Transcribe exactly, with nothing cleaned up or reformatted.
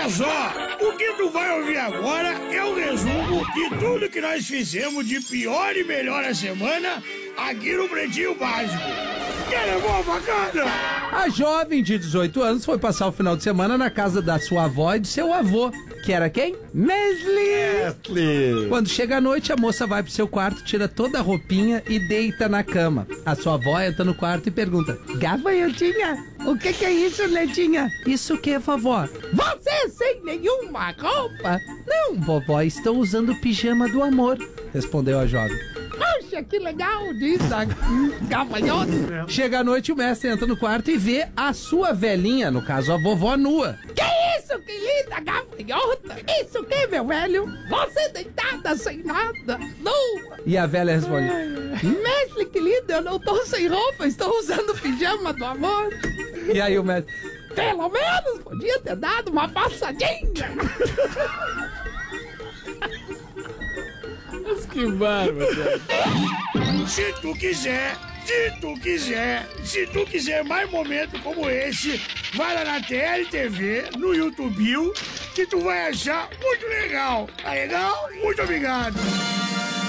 Olha só, o que tu vai ouvir agora é o resumo de tudo que nós fizemos de pior e melhor a semana aqui no Pretinho Básico. Quer levar a facada? A jovem de dezoito anos foi passar o final de semana na casa da sua avó e do seu avô, que era quem? Mesli! Mesli! Quando chega a noite, a moça vai pro seu quarto, tira toda a roupinha e deita na cama. A sua avó entra no quarto e pergunta: Gafanhotinha, o que que é isso, netinha? Isso que, vovó? Você sem nenhuma roupa? Não, vovó, estou usando o pijama do amor, respondeu a jovem. Poxa, que legal, diz a gafanhota. Chega a noite, o mestre entra no quarto e vê a sua velhinha, no caso a vovó, nua. Que isso, que linda gafanhota? Isso que, meu velho? Você deitada sem nada, nua. E a velha responde: mestre, que lindo, eu não tô sem roupa, estou usando o pijama do amor. E aí o mestre: pelo menos podia ter dado uma passadinha. Mas que bárbaro. Se tu quiser, se tu quiser, se tu quiser mais momentos como esse, vai lá na T L T V, no YouTube, que tu vai achar muito legal. Tá legal? Muito obrigado.